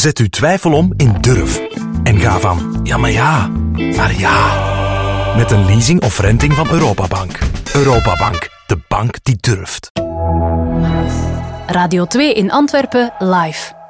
Zet uw twijfel om in durf. En ga van ja, maar ja, naar ja. Met een leasing of renting van Europabank. Europabank, de bank die durft. Radio 2 in Antwerpen live.